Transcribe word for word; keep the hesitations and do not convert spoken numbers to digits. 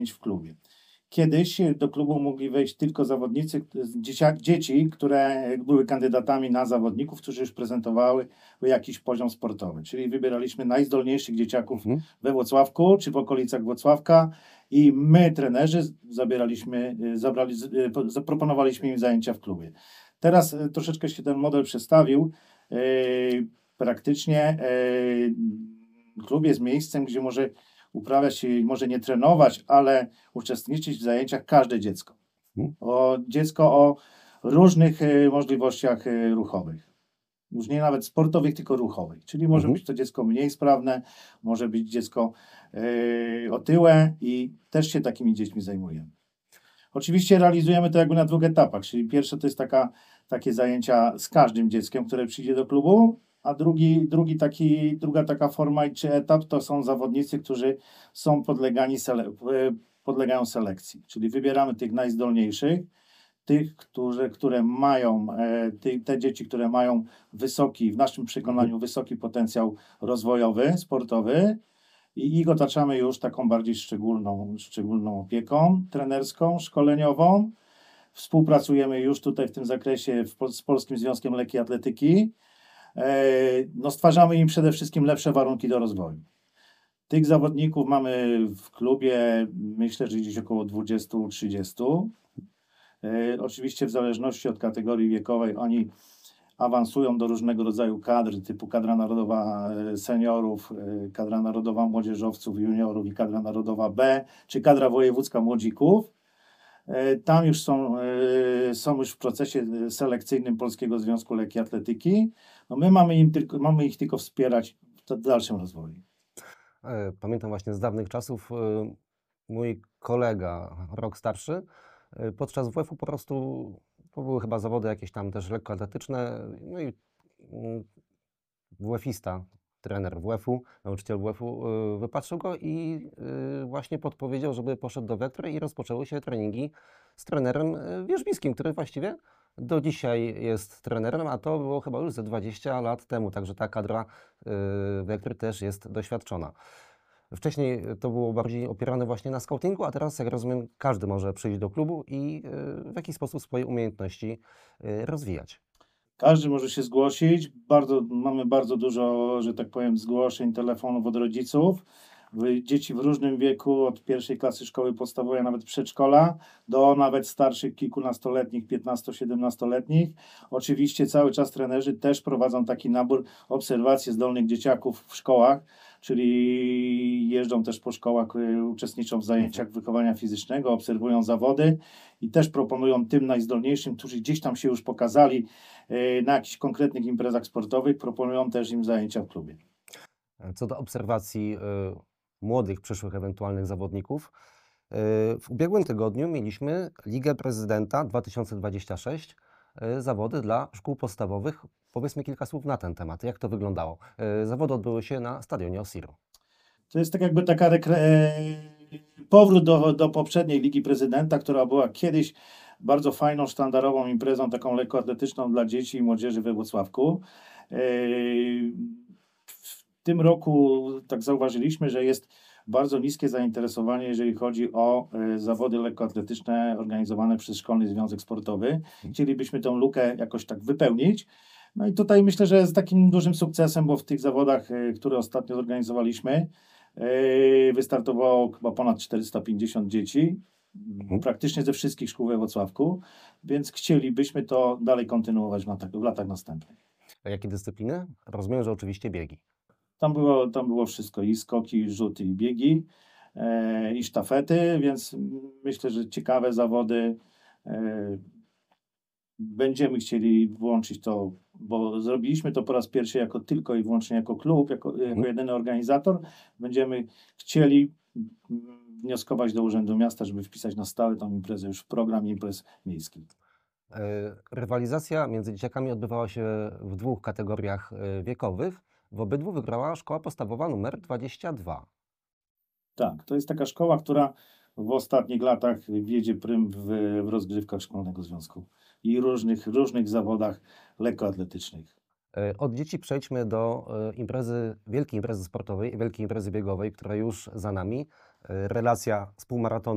w klubie. Kiedyś do klubu mogli wejść tylko zawodnicy, dziecia, dzieci, które były kandydatami na zawodników, którzy już prezentowały jakiś poziom sportowy. Czyli wybieraliśmy najzdolniejszych dzieciaków Mhm. we Włocławku czy w okolicach Włocławka i my, trenerzy, zabieraliśmy, zabrali, zaproponowaliśmy im zajęcia w klubie. Teraz troszeczkę się ten model przestawił. Praktycznie klub jest miejscem, gdzie może uprawiać się, może nie trenować, ale uczestniczyć w zajęciach każde dziecko. O, dziecko o różnych e, możliwościach e, ruchowych. Już nie nawet sportowych, tylko ruchowych. Czyli może Mhm. być to dziecko mniej sprawne, może być dziecko e, otyłe i też się takimi dziećmi zajmujemy. Oczywiście realizujemy to jakby na dwóch etapach, czyli pierwsze to jest taka, takie zajęcia z każdym dzieckiem, które przyjdzie do klubu, a drugi, drugi taki, druga taka forma czy etap to są zawodnicy, którzy są podlegani sele, podlegają selekcji, czyli wybieramy tych najzdolniejszych, tych, którzy, które mają, te, te dzieci, które mają wysoki, w naszym przekonaniu wysoki potencjał rozwojowy, sportowy, i ich otaczamy już taką bardziej szczególną, szczególną opieką trenerską, szkoleniową. Współpracujemy już tutaj w tym zakresie w, z Polskim Związkiem Lekkiej Atletyki. E, no stwarzamy im przede wszystkim lepsze warunki do rozwoju. Tych zawodników mamy w klubie, myślę, że gdzieś około dwadzieścia trzydzieści. E, oczywiście w zależności od kategorii wiekowej oni awansują do różnego rodzaju kadr, typu kadra narodowa seniorów, kadra narodowa młodzieżowców, juniorów i kadra narodowa B, czy kadra wojewódzka młodzików. Tam już są, są już w procesie selekcyjnym Polskiego Związku Lekkiej Atletyki. No my mamy, im tylko, mamy ich tylko wspierać w dalszym rozwoju. Pamiętam właśnie z dawnych czasów mój kolega, rok starszy, podczas W F-u po prostu, to były chyba zawody jakieś tam też lekkoatletyczne, no i W F-ista, trener W F-u, nauczyciel W F-u wypatrzył go i właśnie podpowiedział, żeby poszedł do Wektry i rozpoczęły się treningi z trenerem Wierzbickim, który właściwie do dzisiaj jest trenerem, a to było chyba już ze dwadzieścia lat temu, także ta kadra Wektry też jest doświadczona. Wcześniej to było bardziej opierane właśnie na scoutingu, a teraz, jak rozumiem, każdy może przyjść do klubu i w jakiś sposób swoje umiejętności rozwijać. Każdy może się zgłosić. Bardzo, mamy bardzo dużo, że tak powiem, zgłoszeń, telefonów od rodziców. Dzieci w różnym wieku, od pierwszej klasy szkoły podstawowej, nawet przedszkola, do nawet starszych kilkunastoletnich, piętnasto-siedemnastoletnich. Oczywiście cały czas trenerzy też prowadzą taki nabór, obserwacje zdolnych dzieciaków w szkołach, czyli jeżdżą też po szkołach, uczestniczą w zajęciach wychowania fizycznego, obserwują zawody i też proponują tym najzdolniejszym, którzy gdzieś tam się już pokazali na jakichś konkretnych imprezach sportowych, proponują też im zajęcia w klubie. Co do obserwacji młodych, przyszłych ewentualnych zawodników, w ubiegłym tygodniu mieliśmy Ligę Prezydenta dwa tysiące dwadzieścia sześć, zawody dla szkół podstawowych. Powiedzmy kilka słów na ten temat. Jak to wyglądało? Zawody odbyły się na stadionie Osiru. To jest tak jakby taka rekre... powrót do, do poprzedniej Ligi Prezydenta, która była kiedyś bardzo fajną, sztandarową imprezą, taką lekkoatletyczną dla dzieci i młodzieży we Włocławku. W tym roku tak zauważyliśmy, że jest bardzo niskie zainteresowanie, jeżeli chodzi o zawody lekkoatletyczne organizowane przez Szkolny Związek Sportowy. Chcielibyśmy tę lukę jakoś tak wypełnić. No i tutaj myślę, że z takim dużym sukcesem, bo w tych zawodach, które ostatnio zorganizowaliśmy, wystartowało chyba ponad czterysta pięćdziesiąt dzieci, praktycznie ze wszystkich szkół we Włocławku, więc chcielibyśmy to dalej kontynuować w latach, w latach następnych. A jakie dyscypliny? Rozumiem, że oczywiście biegi. Tam było, tam było wszystko, i skoki, i rzuty, i biegi, e, i sztafety, więc myślę, że ciekawe zawody. E, będziemy chcieli włączyć to, bo zrobiliśmy to po raz pierwszy jako tylko i wyłącznie jako klub, jako, jako jedyny organizator. Będziemy chcieli wnioskować do Urzędu Miasta, żeby wpisać na stałe tą imprezę już w program imprez miejskich. Rywalizacja między dzieciakami odbywała się w dwóch kategoriach wiekowych. W obydwu wygrała szkoła podstawowa numer dwadzieścia dwa. Tak, to jest taka szkoła, która w ostatnich latach wiedzie prym w, w rozgrywkach Szkolnego Związku i różnych, różnych zawodach lekkoatletycznych. Od dzieci przejdźmy do imprezy, wielkiej imprezy sportowej, wielkiej imprezy biegowej, która już za nami. Relacja z półmaratonu